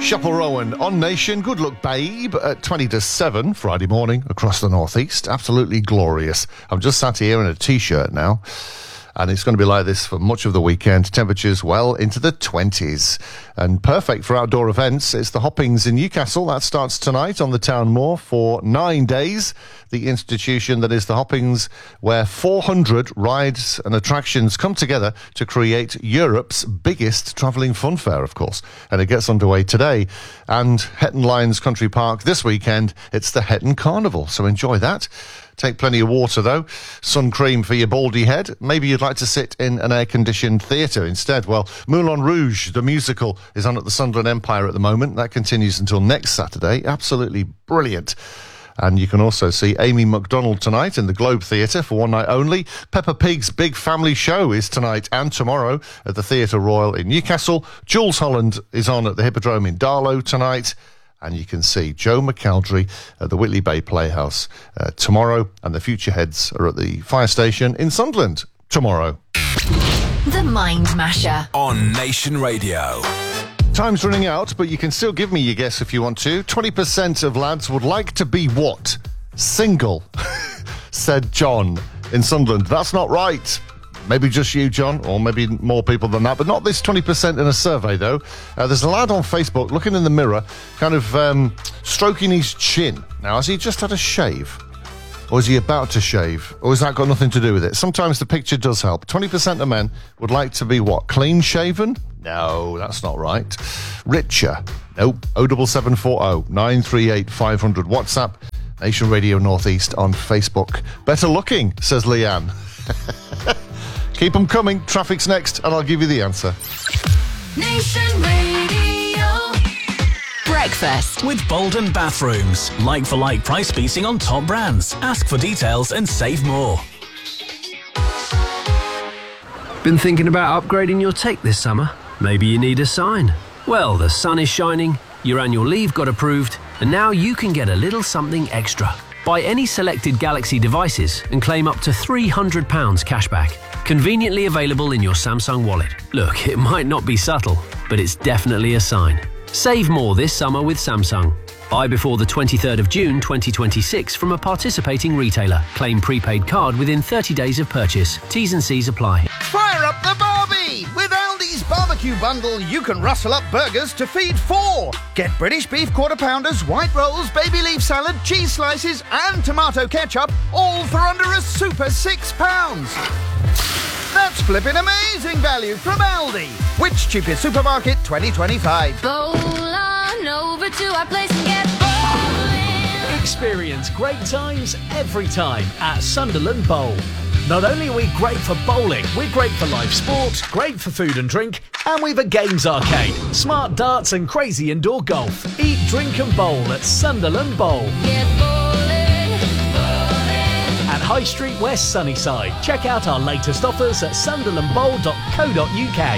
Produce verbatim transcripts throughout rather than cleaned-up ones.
Chapel Rowan on Nation. Good luck, babe. At twenty to seven, Friday morning across the northeast. Absolutely glorious. I'm just sat here in a T-shirt now. And it's going to be like this for much of the weekend. Temperatures well into the twenties. And perfect for outdoor events. It's the Hoppings in Newcastle. That starts tonight on the Town Moor for nine days. The institution that is the Hoppings, where four hundred rides and attractions come together to create Europe's biggest travelling fun fair, of course. And it gets underway today. And Hetton Lions Country Park this weekend, it's the Hetton Carnival. So enjoy that. Take plenty of water, though. Sun cream for your baldy head. Maybe you'd like to sit in an air-conditioned theatre instead. Well, Moulin Rouge, the musical, is on at the Sunderland Empire at the moment. That continues until next Saturday. Absolutely brilliant. And you can also see Amy MacDonald tonight in the Globe Theatre for one night only. Peppa Pig's Big Family Show is tonight and tomorrow at the Theatre Royal in Newcastle. Jules Holland is on at the Hippodrome in Darlow tonight. And you can see Joe McElderry at the Whitley Bay Playhouse uh, tomorrow. And the Future Heads are at the fire station in Sunderland tomorrow. The Mind Masher on Nation Radio. Time's running out, but you can still give me your guess if you want to. twenty percent of lads would like to be what? Single, said John in Sunderland. That's not right. Maybe just you, John, or maybe more people than that, but not this twenty percent in a survey, though. Uh, there's a lad on Facebook looking in the mirror, kind of um, stroking his chin. Now, has he just had a shave? Or is he about to shave? Or has that got nothing to do with it? Sometimes the picture does help. twenty percent of men would like to be what? Clean shaven? No, that's not right. Richer? Nope. oh seven seven four oh nine three eight five hundred. WhatsApp, Nation Radio Northeast on Facebook. Better looking, says Leanne. Keep them coming. Traffic's next, and I'll give you the answer. Nation Radio. Breakfast with Bolden Bathrooms. Like-for-like price beating on top brands. Ask for details and save more. Been thinking about upgrading your tech this summer? Maybe you need a sign. Well, the sun is shining, your annual leave got approved, and now you can get a little something extra. Buy any selected Galaxy devices and claim up to three hundred pounds cashback. Conveniently available in your Samsung wallet. Look, it might not be subtle, but it's definitely a sign. Save more this summer with Samsung. Buy before the twenty-third of June twenty twenty-six from a participating retailer. Claim prepaid card within thirty days of purchase. T's and C's apply. Fire up the barbie! With Aldi's barbecue bundle, you can rustle up burgers to feed four. Get British beef quarter pounders, white rolls, baby leaf salad, cheese slices, and tomato ketchup, all for under a super six pounds. That's flipping amazing value from Aldi. Which cheapest supermarket twenty twenty-five? Bowl on over to our place and get bowling. Experience great times every time at Sunderland Bowl. Not only are we great for bowling, we're great for live sport, great for food and drink, and we've a games arcade, smart darts and crazy indoor golf. Eat, drink and bowl at Sunderland Bowl. Get bowling, bowling. At High Street West Sunnyside. Check out our latest offers at sunderland bowl dot co dot uk.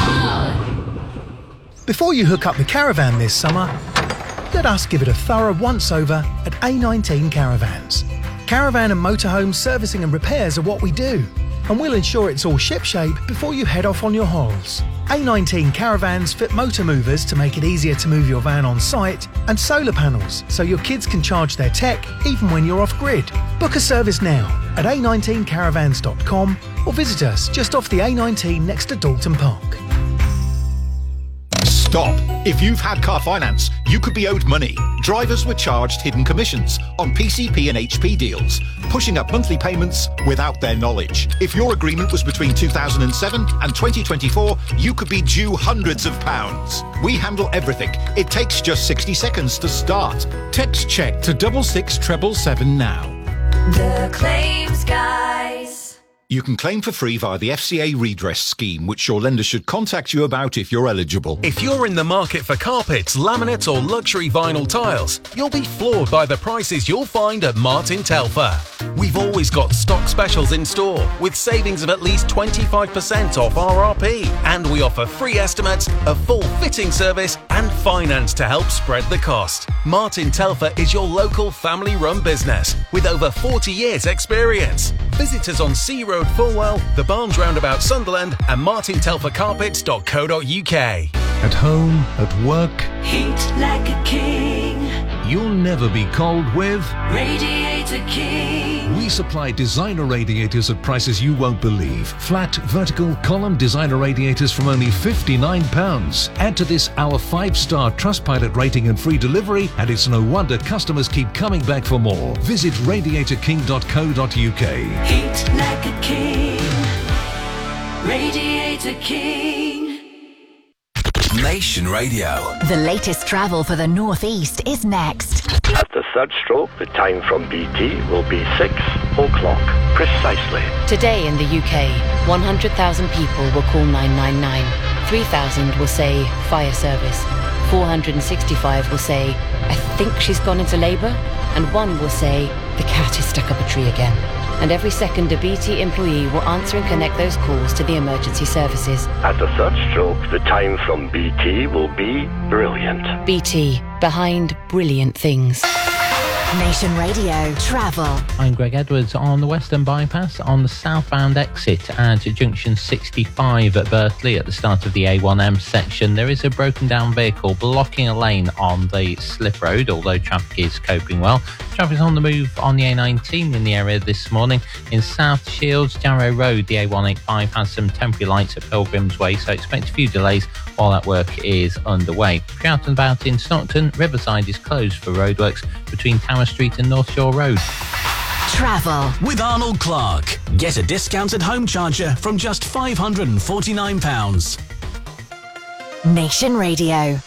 Before you hook up the caravan this summer, let us give it a thorough once-over at A nineteen Caravans. Caravan and motorhome servicing and repairs are what we do, and we'll ensure it's all shipshape before you head off on your holes. A nineteen Caravans fit motor movers to make it easier to move your van on site, and solar panels so your kids can charge their tech even when you're off-grid. Book a service now at a nineteen caravans dot com or visit us just off the A nineteen next to Dalton Park. Stop. If you've had car finance, you could be owed money. Drivers were charged hidden commissions on P C P and H P deals, pushing up monthly payments without their knowledge. If your agreement was between two thousand seven and twenty twenty-four, you could be due hundreds of pounds. We handle everything. It takes just sixty seconds to start. Text check to double six treble seven now. The Claims Guys. You can claim for free via the F C A redress scheme, which your lender should contact you about if you're eligible. If you're in the market for carpets, laminates or luxury vinyl tiles, you'll be floored by the prices you'll find at Martin Telfer. We've always got stock specials in store with savings of at least twenty-five percent off R R P. And we offer free estimates, a full fitting service and finance to help spread the cost. Martin Telfer is your local family-run business with over forty years experience. Visit us on Sea Road Fulwell, the Barnes Roundabout Sunderland and martin telfer carpets dot co dot uk. at home, at work. Heat like a king. You'll never be cold with Radiator King. We supply designer radiators at prices you won't believe. Flat, vertical, column designer radiators from only fifty-nine pounds. Add to this our five-star Trustpilot rating and free delivery, and it's no wonder customers keep coming back for more. Visit radiator king dot co dot uk. Heat like a king. Radiator King. Nation Radio. The latest travel for the North East is next. At the third stroke, the time from B T will be six o'clock precisely. Today in the U K, one hundred thousand people will call nine nine nine. three thousand will say fire service. four hundred sixty-five will say, I think she's gone into labour. And one will say, the cat is stuck up a tree again. And every second a B T employee will answer and connect those calls to the emergency services. At the third stroke, the time from B T will be brilliant. B T, behind brilliant things. Nation Radio Travel. I'm Greg Edwards on the Western Bypass on the southbound exit at junction sixty-five at Berkeley at the start of the A one M section. There is a broken down vehicle blocking a lane on the slip road, although traffic is coping well. Traffic is on the move on the A nineteen in the area this morning. In South Shields, Jarrow Road, the A one eighty-five has some temporary lights at Pilgrim's Way, so expect a few delays while that work is underway. If you're out and about in Stockton, Riverside is closed for roadworks between Tower Street and North Shore Road. Travel with Arnold Clark. Get a discounted home charger from just five hundred forty-nine pounds. Nation Radio.